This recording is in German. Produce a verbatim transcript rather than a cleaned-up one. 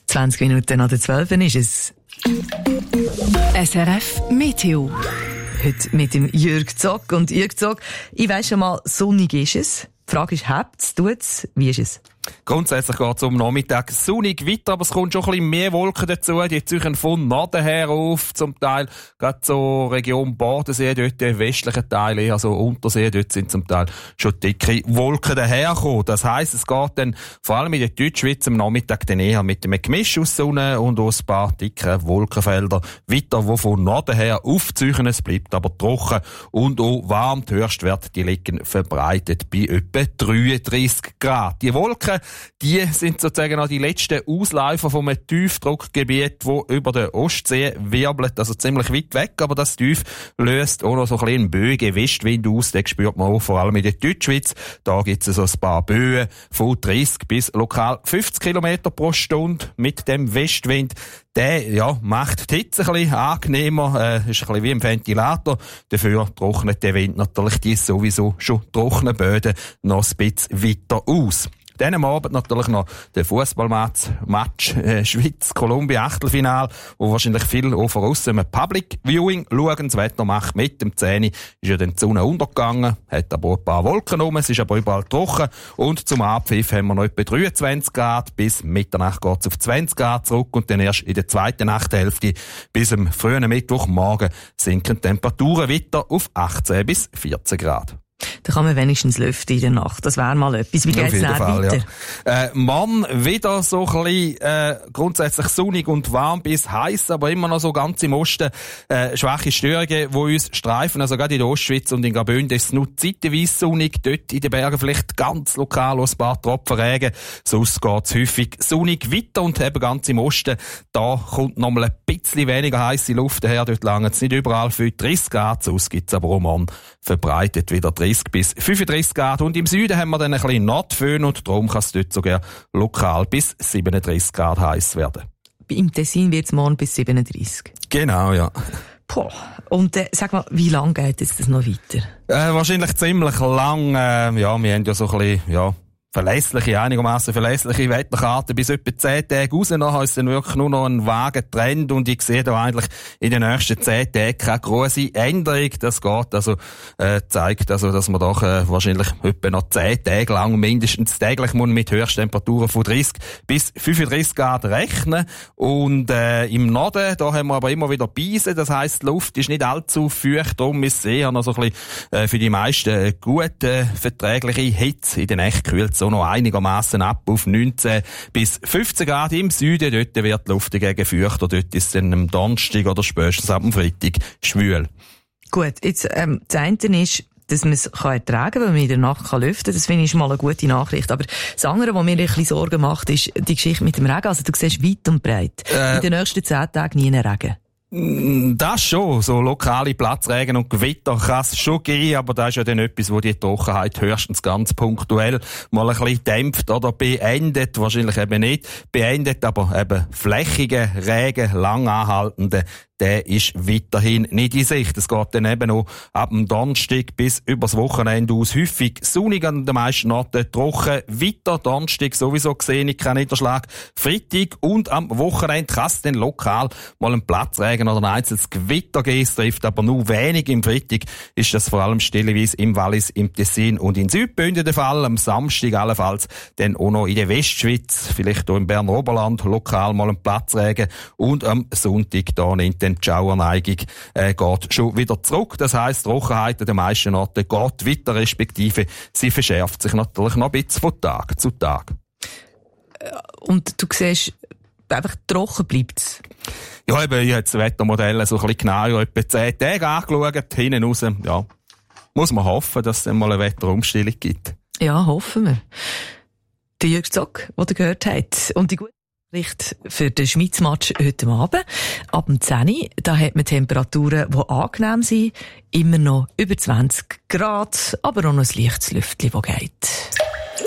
zwanzig Minuten nach der zwölf ist es. S R F Meteo. Heute mit dem Jürg Zock. Und Jürg Zock, ich weiss schon mal, sonnig ist es. Die Frage ist, habt's, tut's, wie ist es? Grundsätzlich geht es um Nachmittag sonnig weiter, aber es kommt schon ein bisschen mehr Wolken dazu. Die ziehen von Norden her auf, zum Teil gerade so Region Bodensee, dort der westlichen Teil, eher so Untersee, dort sind zum Teil schon dicke Wolken dahergekommen. Das heisst, es geht dann vor allem in der Deutschschweiz am Nachmittag dann eher mit einem Gemisch aus Sonne und aus ein paar dicken Wolkenfeldern weiter, die von Norden her aufziehen. Es bleibt aber trocken und auch warm. Die Höchstwerte, die liegen verbreitet bei etwa dreiunddreissig Grad. Die Wolken, die sind sozusagen noch die letzten Ausläufer von einem Tiefdruckgebiet, das über der Ostsee wirbelt, also ziemlich weit weg, aber das Tief löst auch noch so ein bisschen böige Westwind aus, den spürt man auch vor allem in der Deutschschweiz. Da gibt es so ein paar Böen von dreißig bis lokal fünfzig Kilometer pro Stunde mit dem Westwind. Der, ja, macht die Hitze ein bisschen angenehmer, äh, ist ein bisschen wie im Ventilator. Dafür trocknet der Wind natürlich die sowieso schon trockenen Böden noch ein bisschen weiter aus. Dann am Abend natürlich noch der Fußballmatch Match äh, Schweiz-Kolumbien Achtelfinal, wo wahrscheinlich viele auch von aussen im Public Viewing schauen. Das Wetter macht mit dem zehn ist ja dann die Sonne untergegangen, hat aber ein paar Wolken rum, es ist aber überall trocken. Und zum Abpfiff haben wir noch etwa dreiundzwanzig Grad, bis Mitternacht geht es auf zwanzig Grad zurück und dann erst in der zweiten Nachthälfte bis am frühen Mittwochmorgen sinken die Temperaturen weiter auf achtzehn bis vierzehn Grad. Da kann man wenigstens lüften in der Nacht. Das wäre mal etwas. Wie geht's dann weiter? Ja. Äh, Mann, wieder so ein bisschen, äh, grundsätzlich sonnig und warm bis heiß, aber immer noch so ganz im Osten, äh, schwache Störungen, die uns streifen. Also gerade in der Ostschweiz und in Graubünden ist es nur zeitweise sonnig. Dort in den Bergen vielleicht ganz lokal ein paar Tropfen Regen. Sonst geht's häufig sonnig weiter und eben ganz im Osten, da kommt noch mal ein bisschen weniger heisse Luft daher. Dort langt es nicht überall für dreißig Grad. Sonst gibt's aber auch Mann verbreitet wieder dreißig bis fünfunddreissig Grad. Und im Süden haben wir dann ein bisschen Nordföhn und darum kann es dort sogar lokal bis siebenunddreissig Grad heiß werden. Im Tessin wird es morgen bis siebenunddreissig. Genau, ja. Boah. Und äh, sag mal, wie lange geht jetzt das noch weiter? Äh, wahrscheinlich ziemlich lang. Äh, ja, wir haben ja so ein bisschen, ja, verlässliche, einigermaßen verlässliche Wetterkarten bis etwa zehn Tage raus. Nachher ist dann wirklich nur noch ein vager Trend und ich sehe da eigentlich in den nächsten zehn Tagen keine grosse Änderung. Das geht also, äh, zeigt also, dass man doch äh, wahrscheinlich etwa noch zehn Tage lang mindestens täglich muss mit Höchsttemperaturen von dreißig bis fünfunddreissig Grad rechnen. Und äh, im Norden, da haben wir aber immer wieder Beisen. Das heisst, die Luft ist nicht allzu feucht. Darum ist es eher noch so ein bisschen äh, für die meisten äh, gut äh, verträgliche Hitze. In der Nacht kühlt so noch einigermaßen ab auf neunzehn bis fünfzehn Grad im Süden. Dort wird die Luft dagegen feuchter. Dort ist es dann am Donnerstag oder spätestens ab dem Freitag schwül. Gut, jetzt, ähm, das eine ist, dass man es ertragen kann, weil man in der Nacht kann lüften kann. Das finde ich schon mal eine gute Nachricht. Aber das andere, was mir ein bisschen Sorgen macht, ist die Geschichte mit dem Regen. Also du siehst weit und breit. Äh, in den nächsten zehn Tagen nie einen Regen. Das schon. So lokale Platzregen und Gewitter kann es schon geben, aber das ist ja dann etwas, wo die Trockenheit höchstens ganz punktuell mal ein bisschen dämpft oder beendet. Wahrscheinlich eben nicht beendet, aber eben flächige Regen, lang anhaltende, der ist weiterhin nicht in Sicht. Es geht dann eben noch ab dem Donnerstag bis übers Wochenende aus. Häufig sonnig an den meisten Orten, trocken weiter. Donnerstag sowieso gesehen, kein Niederschlag. Freitag und am Wochenende kann es dann lokal mal einen Platzregen oder ein einzelnes Gewitter geben. Es trifft aber nur wenig. Im Freitag ist das vor allem stilleweise im Wallis, im Tessin und in Südbünden der Fall. Am Samstag allenfalls dann auch noch in der Westschweiz, vielleicht auch im Berner Oberland, lokal mal einen Platzregen. Und am Sonntag da nimmt die Schauerneigung äh, geht schon wieder zurück. Das heisst, die Trockenheit an den meisten Orten geht weiter, respektive sie verschärft sich natürlich noch ein bisschen von Tag zu Tag. Und du siehst, einfach trocken bleibt's? Ja, eben, ich habe das Wettermodell so ein bisschen genauer etwa zehn Tage angeschaut, hinten raus, ja. Muss man hoffen, dass es dann mal eine Wetterumstellung gibt. Ja, hoffen wir. Der Jürg Zock, den ihr gehört habt. Und die gute Nachricht für den Schweiz-Match heute Abend. Ab dem zehn Uhr, da hat man Temperaturen, die angenehm sind. Immer noch über zwanzig Grad, aber auch noch ein leichtes Lüftchen, das geht.